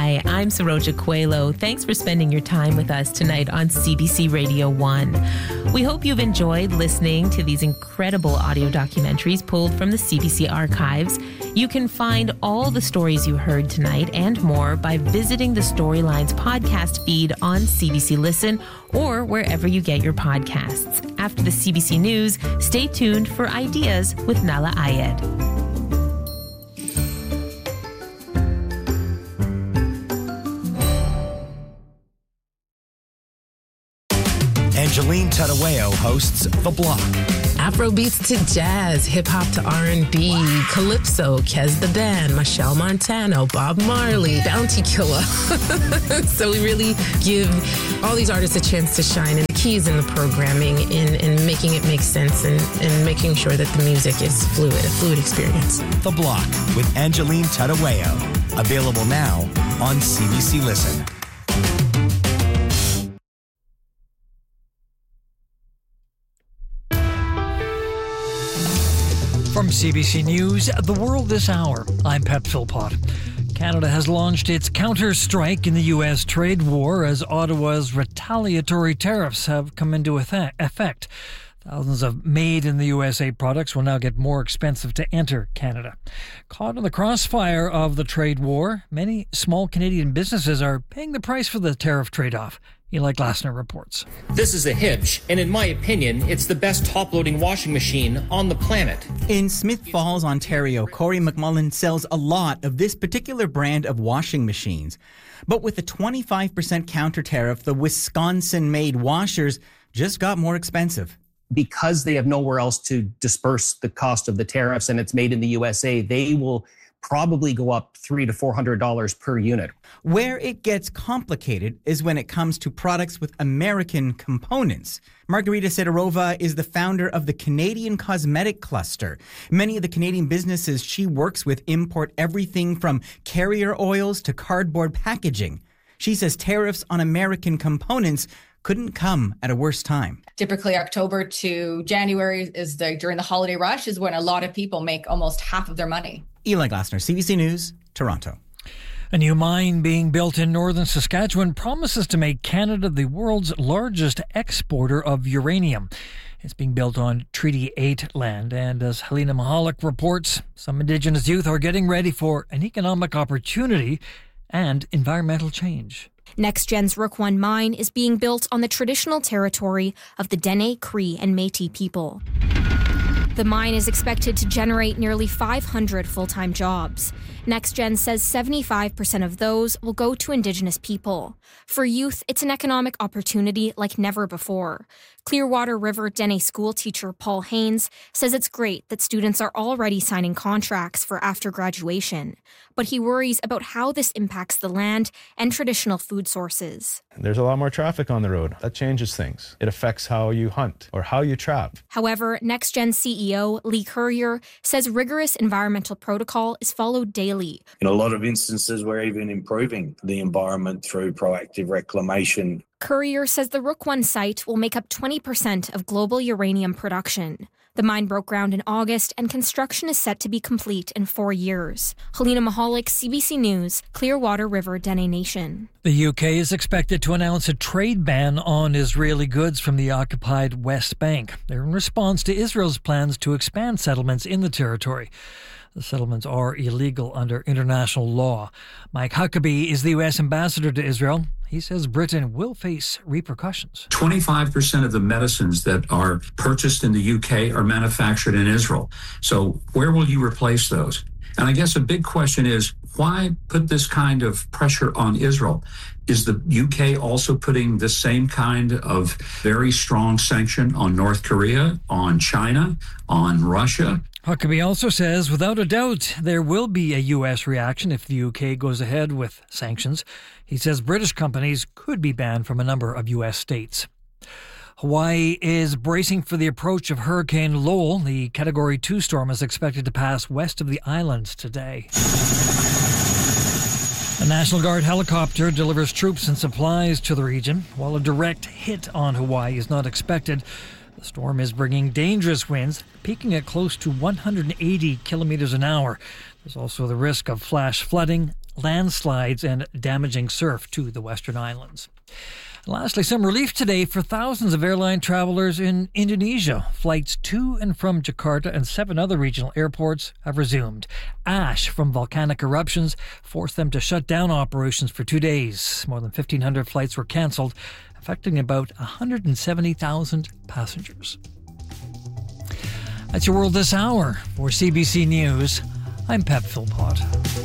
Hi, I'm Saroja Coelho. Thanks for spending your time with us tonight on CBC Radio 1. We hope you've enjoyed listening to these incredible audio documentaries pulled from the CBC archives. You can find all the stories you heard tonight and more by visiting the Storylines podcast feed on CBC Listen or wherever you get your podcasts. After the CBC News, stay tuned for Ideas with Nala Ayed. Angeline Tadaweo hosts The Block. Afrobeats to jazz, hip-hop to R&B, Calypso, Kez the Band, Michelle Montano, Bob Marley, Bounty Killer. So we really give all these artists a chance to shine, and the keys in the programming in making it make sense and making sure that the music is fluid, a fluid experience. The Block with Angeline Tadaweo. Available now on CBC Listen. From CBC News, The World This Hour, I'm Pep Philpott. Canada has launched its counter-strike in the U.S. trade war as Ottawa's retaliatory tariffs have come into effect. Thousands of made-in-the-USA products will now get more expensive to enter Canada. Caught in the crossfire of the trade war, many small Canadian businesses are paying the price for the tariff trade-off. Eli Glasner reports. This is a Hibsch, and in my opinion, it's the best top-loading washing machine on the planet. In Smith Falls, Ontario, Corey McMullen sells a lot of this particular brand of washing machines. But with the 25% counter tariff, the Wisconsin-made washers just got more expensive. Because they have nowhere else to disperse the cost of the tariffs and it's made in the USA, they will probably go up $300 to $400 per unit. Where it gets complicated is when it comes to products with American components. Margarita Sidorova is the founder of the Canadian Cosmetic Cluster. Many of the Canadian businesses she works with import everything from carrier oils to cardboard packaging. She says tariffs on American components couldn't come at a worse time. Typically, October to January is during the holiday rush is when a lot of people make almost half of their money. Eli Glasner, CBC News, Toronto. A new mine being built in northern Saskatchewan promises to make Canada the world's largest exporter of uranium. It's being built on Treaty 8 land, and as Helena Mahalik reports, some Indigenous youth are getting ready for an economic opportunity and environmental change. NextGen's Rook I mine is being built on the traditional territory of the Dene, Cree and Métis people. The mine is expected to generate nearly 500 full-time jobs. NextGen says 75% of those will go to Indigenous people. For youth, it's an economic opportunity like never before. Clearwater River Dene school teacher Paul Haynes says it's great that students are already signing contracts for after graduation, but he worries about how this impacts the land and traditional food sources. There's a lot more traffic on the road. That changes things. It affects how you hunt or how you trap. However, NextGen CEO Lee Currier says rigorous environmental protocol is followed daily. In a lot of instances, we're even improving the environment through proactive reclamation. Currier says the Rook I site will make up 20% of global uranium production. The mine broke ground in August, and construction is set to be complete in 4 years. Helena Mahalik, CBC News, Clearwater River, Dene Nation. The UK is expected to announce a trade ban on Israeli goods from the occupied West Bank. They're in response to Israel's plans to expand settlements in the territory. The settlements are illegal under international law. Mike Huckabee is the U.S. ambassador to Israel. He says Britain will face repercussions. 25% of the medicines that are purchased in the UK are manufactured in Israel. So where will you replace those? And I guess a big question is, why put this kind of pressure on Israel? Is the UK also putting the same kind of very strong sanction on North Korea, on China, on Russia? Huckabee also says, without a doubt, there will be a U.S. reaction if the UK goes ahead with sanctions. He says British companies could be banned from a number of U.S. states. Hawaii is bracing for the approach of Hurricane Lowell. The Category 2 storm is expected to pass west of the islands today. A National Guard helicopter delivers troops and supplies to the region. While a direct hit on Hawaii is not expected, the storm is bringing dangerous winds, peaking at close to 180 kilometers an hour. There's also the risk of flash flooding, landslides and damaging surf to the Western Islands. Lastly, some relief today for thousands of airline travelers in Indonesia. Flights to and from Jakarta and 7 other regional airports have resumed. Ash from volcanic eruptions forced them to shut down operations for 2 days. More than 1,500 flights were cancelled, affecting about 170,000 passengers. That's your World This Hour. For CBC News, I'm Pep Philpott.